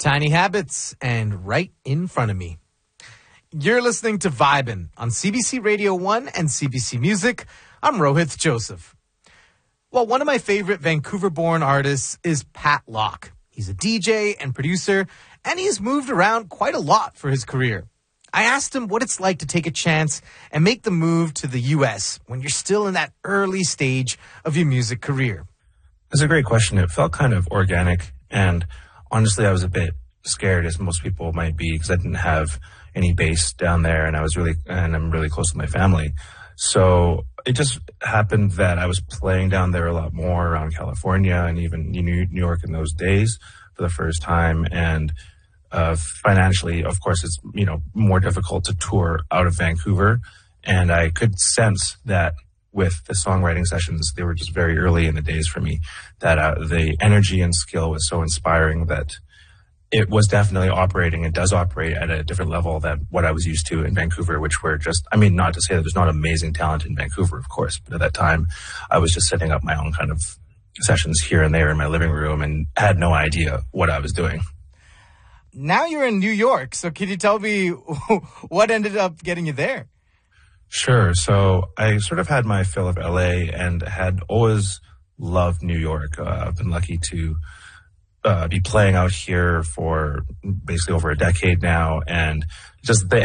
Tiny Habits, and right in front of me. You're listening to Vibin' on CBC Radio 1 and CBC Music. I'm Rohith Joseph. Well, one of my favorite Vancouver-born artists is Pat Locke. He's a DJ and producer, and he's moved around quite a lot for his career. I asked him what it's like to take a chance and make the move to the U.S. when you're still in that early stage of your music career. It's a great question. It felt kind of organic, and honestly, I was a bit scared, as most people might be, because I didn't have any base down there, and I'm really close to my family. So it just happened that I was playing down there a lot more around California and even New York in those days for the first time. And financially, of course, it's more difficult to tour out of Vancouver. And I could sense that with the songwriting sessions, they were just very early in the days for me, that the energy and skill was so inspiring that it was definitely operating and does operate at a different level than what I was used to in Vancouver, which were just, not to say that there's not amazing talent in Vancouver, of course, but at that time I was just setting up my own kind of sessions here and there in my living room and had no idea what I was doing. Now you're in New York, so can you tell me what ended up getting you there? Sure. So I sort of had my fill of LA and had always loved New York. I've been lucky to be playing out here for basically over a decade now, and just the